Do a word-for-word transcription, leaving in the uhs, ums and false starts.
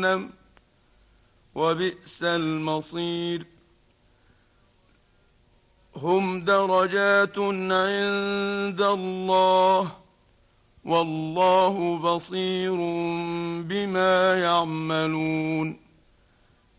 جهنم وبئس المصير. هم درجات عند الله والله بصير بما يعملون.